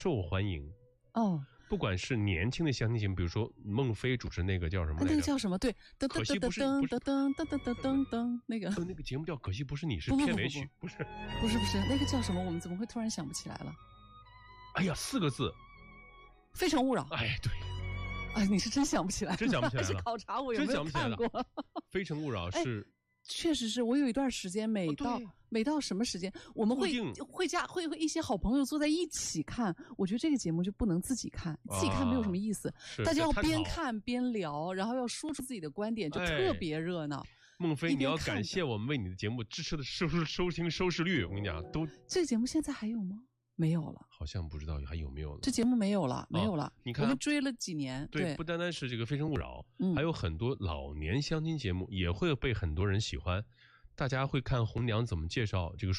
受欢迎。 哦， 不管是年轻的相亲节目，比如说孟非主持那个叫什么来着？ 那个叫什么？对，噔噔噔噔噔噔噔噔噔噔，那个那个节目叫《可惜不是你》，是片尾曲，不是， 那个叫什么？我们怎么会突然想不起来了？ 哎呀，4个字，《 非诚勿扰》。 哎，对， 哎，你是真想不起来， 真想不起来了， 还是考察我有没有看过？《 非诚勿扰》是。 确实是我有一段时间，每到什么时间，我们会一些好朋友坐在一起看。我觉得这个节目就不能自己看，自己看没有什么意思，大家要边看边聊，然后要说出自己的观点，就特别热闹。 孟非，你要感谢我们为你的节目支持的收视率。我跟你讲， 这个节目现在还有吗？没有了， 好像不知道还有没有了。 这节目没有了，没有了。 你看， 我们追了几年。 对，不单单是这个《非诚勿扰》，还有很多老年相亲节目也会被很多人喜欢。大家会看红娘怎么介绍这个